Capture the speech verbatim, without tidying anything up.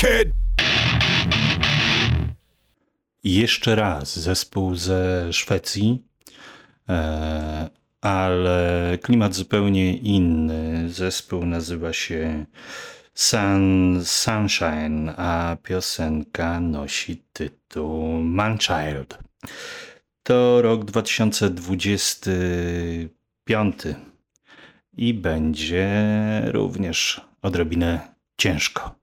kid. Jeszcze raz zespół ze Szwecji, e, ale klimat zupełnie inny. Zespół nazywa się Sun, Sunshine, a piosenka nosi tytuł Manchild. To rok dwa tysiące dwudziesty piąty i będzie również odrobinę ciężko.